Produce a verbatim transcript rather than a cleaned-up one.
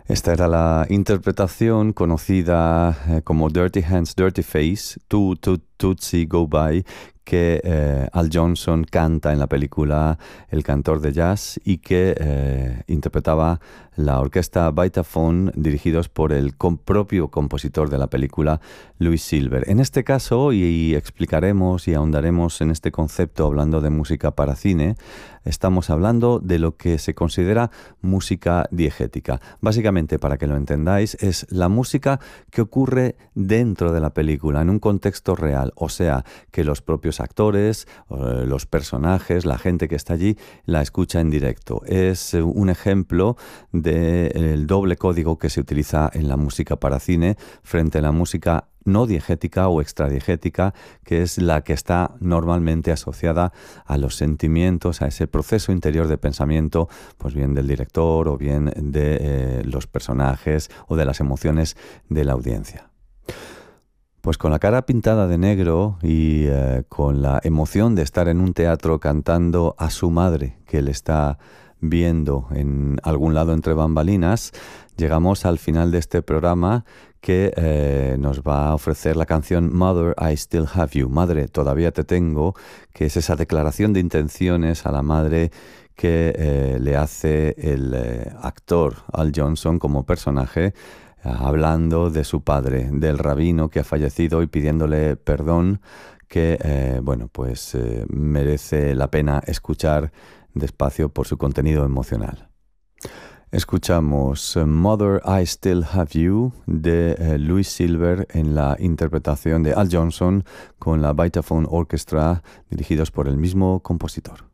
Esta era la interpretación conocida eh, como Dirty Hands, Dirty Face, To, To, Tootsie Go By, que eh, Al Johnson canta en la película El cantor de jazz y que eh, interpretaba la orquesta Vitaphone, dirigidos por el com- propio compositor de la película, Louis Silver. En este caso, y, y explicaremos y ahondaremos en este concepto hablando de música para cine, estamos hablando de lo que se considera música diegética. Básicamente, para que lo entendáis, es la música que ocurre dentro de la película, en un contexto real, o sea, que los propios actores, los personajes, la gente que está allí, la escucha en directo. Es un ejemplo del doble código que se utiliza en la música para cine frente a la música no diegética o extradiegética, que es la que está normalmente asociada a los sentimientos, a ese proceso interior de pensamiento, pues bien del director o bien de eh, los personajes o de las emociones de la audiencia. Pues con la cara pintada de negro y eh, con la emoción de estar en un teatro cantando a su madre, que le está viendo en algún lado entre bambalinas, llegamos al final de este programa que eh, nos va a ofrecer la canción Mother, I Still Have You, Madre, todavía te tengo, que es esa declaración de intenciones a la madre que eh, le hace el eh, actor Al Johnson como personaje, hablando de su padre, del rabino que ha fallecido y pidiéndole perdón, que eh, bueno, pues eh, merece la pena escuchar despacio por su contenido emocional. Escuchamos Mother, I Still Have You de eh, Louis Silver en la interpretación de Al Johnson con la Vitaphone Orchestra, dirigidos por el mismo compositor.